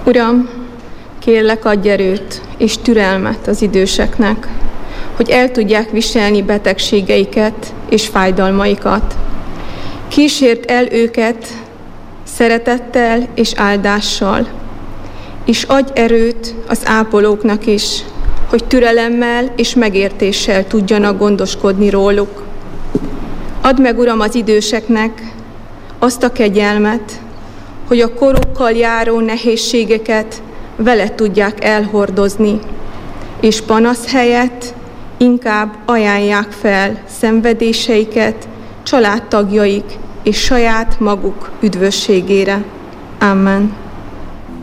Uram, kérlek, adj erőt és türelmet az időseknek, hogy el tudják viselni betegségeiket és fájdalmaikat. Kísérd el őket szeretettel és áldással, és adj erőt az ápolóknak is, hogy türelemmel és megértéssel tudjanak gondoskodni róluk. Add meg, Uram, az időseknek azt a kegyelmet, hogy a korukkal járó nehézségeket vele tudják elhordozni, és panasz helyett inkább ajánlják fel szenvedéseiket családtagjaik és saját maguk üdvösségére. Amen.